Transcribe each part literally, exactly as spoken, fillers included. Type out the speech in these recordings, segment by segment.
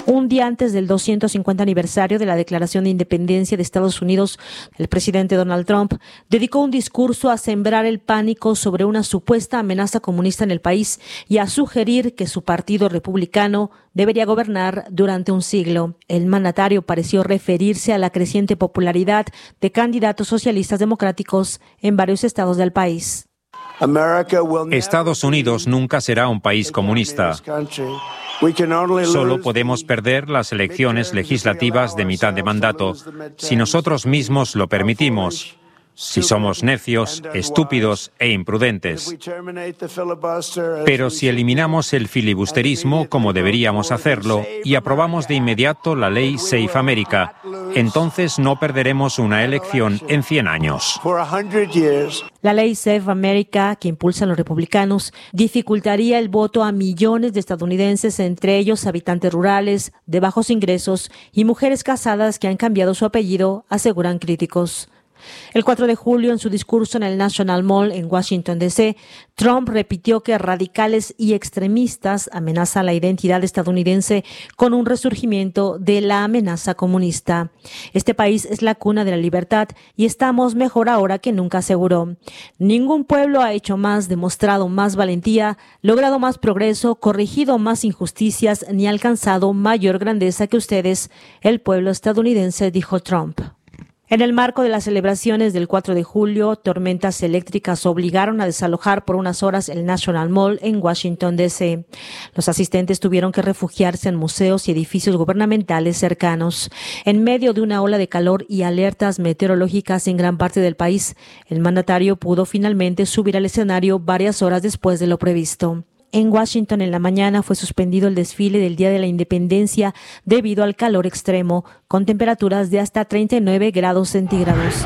Un día antes del doscientos cincuenta aniversario de la Declaración de Independencia de Estados Unidos, el presidente Donald Trump dedicó un discurso a sembrar el pánico sobre una supuesta amenaza comunista en el país y a sugerir que su partido republicano debería gobernar durante un siglo. El mandatario pareció referirse a la creciente popularidad de candidatos socialistas democráticos en varios estados del país. Estados Unidos nunca será un país comunista. Solo podemos perder las elecciones legislativas de mitad de mandato si nosotros mismos lo permitimos, si somos necios, estúpidos e imprudentes. Pero si eliminamos el filibusterismo como deberíamos hacerlo y aprobamos de inmediato la ley Safe America, entonces no perderemos una elección en cien años. La ley Safe America, que impulsan los republicanos, dificultaría el voto a millones de estadounidenses, entre ellos habitantes rurales, de bajos ingresos y mujeres casadas que han cambiado su apellido, aseguran críticos. El cuatro de julio, en su discurso en el National Mall en Washington, D C, Trump repitió que radicales y extremistas amenazan la identidad estadounidense con un resurgimiento de la amenaza comunista. Este país es la cuna de la libertad y estamos mejor ahora que nunca, aseguró. Ningún pueblo ha hecho más, demostrado más valentía, logrado más progreso, corregido más injusticias ni alcanzado mayor grandeza que ustedes, el pueblo estadounidense, dijo Trump. En el marco de las celebraciones del cuatro de julio, tormentas eléctricas obligaron a desalojar por unas horas el National Mall en Washington, D C. Los asistentes tuvieron que refugiarse en museos y edificios gubernamentales cercanos. En medio de una ola de calor y alertas meteorológicas en gran parte del país, el mandatario pudo finalmente subir al escenario varias horas después de lo previsto. En Washington, en la mañana, fue suspendido el desfile del Día de la Independencia debido al calor extremo, con temperaturas de hasta treinta y nueve grados centígrados.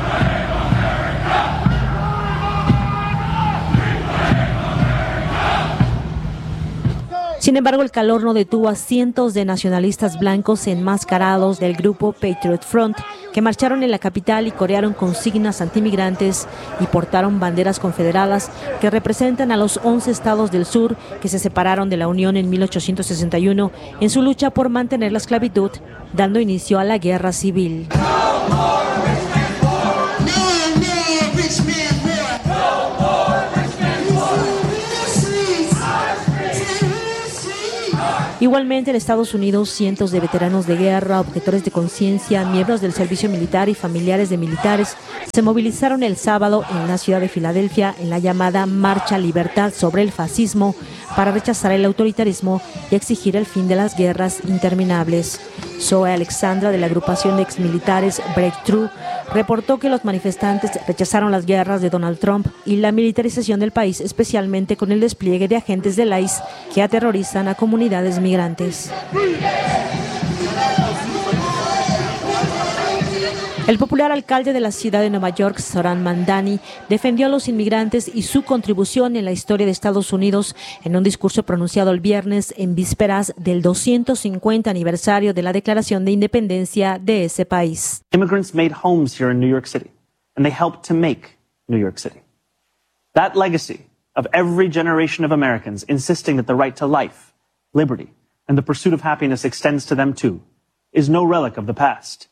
Sin embargo, el calor no detuvo a cientos de nacionalistas blancos enmascarados del grupo Patriot Front que marcharon en la capital y corearon consignas antimigrantes y portaron banderas confederadas que representan a los once estados del sur que se separaron de la Unión en mil ochocientos sesenta y uno en su lucha por mantener la esclavitud, dando inicio a la guerra civil. Igualmente, en Estados Unidos, cientos de veteranos de guerra, objetores de conciencia, miembros del servicio militar y familiares de militares se movilizaron el sábado en la ciudad de Filadelfia en la llamada Marcha Libertad sobre el Fascismo para rechazar el autoritarismo y exigir el fin de las guerras interminables. Zoe Alexandra, de la agrupación de exmilitares Breakthrough, reportó que los manifestantes rechazaron las guerras de Donald Trump y la militarización del país, especialmente con el despliegue de agentes del I C E que aterrorizan a comunidades migrantes. El popular alcalde de la ciudad de Nueva York, Zohran Mamdani, defendió a los inmigrantes y su contribución en la historia de Estados Unidos en un discurso pronunciado el viernes en vísperas del doscientos cincuenta aniversario de la Declaración de Independencia de ese país. Immigrants made homes here in New York City, and they helped to make New York City. That legacy of every generation of Americans insisting that the right to life, liberty, and the pursuit of happiness extends to them too, is no relic of the past.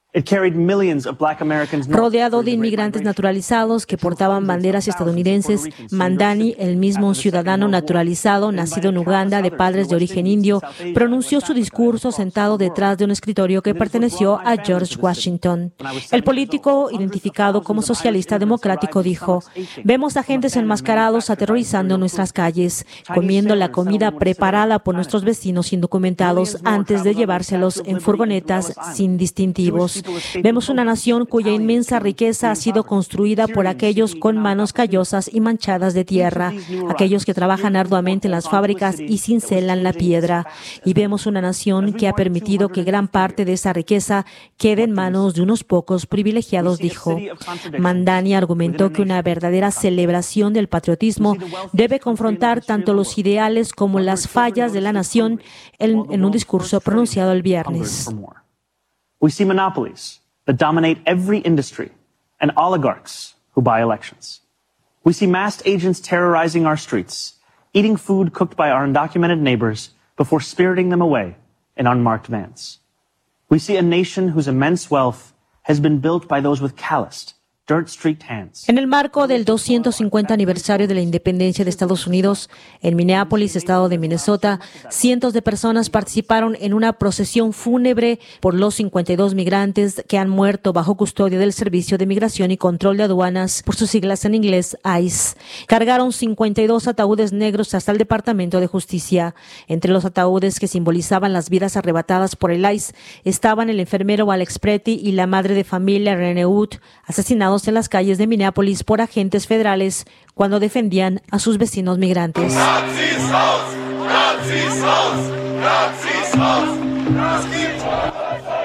Rodeado de inmigrantes naturalizados que portaban banderas estadounidenses, Mamdani, el mismo un ciudadano naturalizado, nacido en Uganda de padres de origen indio, pronunció su discurso sentado detrás de un escritorio que perteneció a George Washington. El político, identificado como socialista democrático, dijo: "Vemos agentes enmascarados aterrorizando nuestras calles, comiendo la comida preparada por nuestros vecinos indocumentados antes de llevárselos en furgonetas sin distintivos. Vemos una nación cuya inmensa riqueza ha sido construida por aquellos con manos callosas y manchadas de tierra, aquellos que trabajan arduamente en las fábricas y cincelan la piedra. Y vemos una nación que ha permitido que gran parte de esa riqueza quede en manos de unos pocos privilegiados", dijo. Mamdani argumentó que una verdadera celebración del patriotismo debe confrontar tanto los ideales como las fallas de la nación en, en un discurso pronunciado el viernes. We see monopolies that dominate every industry and oligarchs who buy elections. We see masked agents terrorizing our streets, eating food cooked by our undocumented neighbors before spiriting them away in unmarked vans. We see a nation whose immense wealth has been built by those with calloused, dirt-streaked hands. En el marco del doscientos cincuenta aniversario de la independencia de Estados Unidos, en Minneapolis, estado de Minnesota, cientos de personas participaron en una procesión fúnebre por los cincuenta y dos migrantes que han muerto bajo custodia del Servicio de Migración y Control de Aduanas, por sus siglas en inglés ICE. Cargaron cincuenta y dos ataúdes negros hasta el Departamento de Justicia. Entre los ataúdes que simbolizaban las vidas arrebatadas por el ICE estaban el enfermero Alex Pretty y la madre de familia Renee Wood, asesinados en las calles de Minneapolis por agentes federales cuando defendían a sus vecinos migrantes. Nazis raus, Nazis raus, Nazis raus, Nazis raus.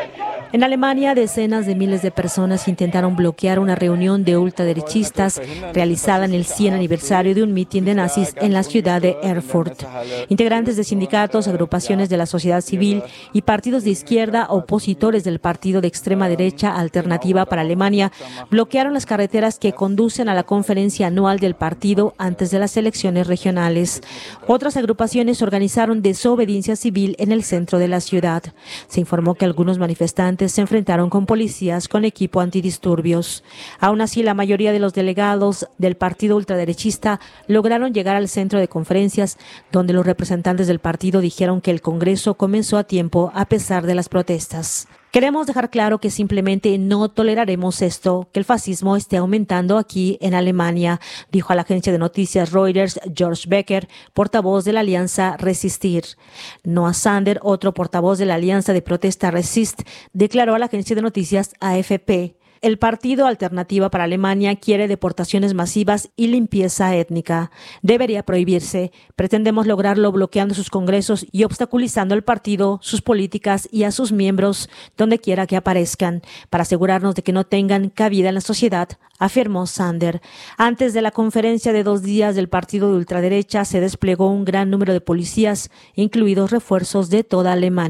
En Alemania, decenas de miles de personas intentaron bloquear una reunión de ultraderechistas realizada en el cien aniversario de un mitin de nazis en la ciudad de Erfurt. Integrantes de sindicatos, agrupaciones de la sociedad civil y partidos de izquierda opositores del partido de extrema derecha Alternativa para Alemania bloquearon las carreteras que conducen a la conferencia anual del partido antes de las elecciones regionales. Otras agrupaciones organizaron desobediencia civil en el centro de la ciudad. Se informó que algunos manifestantes se enfrentaron con policías con equipo antidisturbios. Aún así, la mayoría de los delegados del partido ultraderechista lograron llegar al centro de conferencias, donde los representantes del partido dijeron que el Congreso comenzó a tiempo a pesar de las protestas. Queremos dejar claro que simplemente no toleraremos esto, que el fascismo esté aumentando aquí en Alemania, dijo a la agencia de noticias Reuters George Becker, portavoz de la alianza Resistir. Noah Sander, otro portavoz de la alianza de protesta Resist, declaró a la agencia de noticias A F P: el Partido Alternativa para Alemania quiere deportaciones masivas y limpieza étnica. Debería prohibirse. Pretendemos lograrlo bloqueando sus congresos y obstaculizando al partido, sus políticas y a sus miembros donde quiera que aparezcan, para asegurarnos de que no tengan cabida en la sociedad, afirmó Sander. Antes de la conferencia de dos días del partido de ultraderecha se desplegó un gran número de policías, incluidos refuerzos de toda Alemania.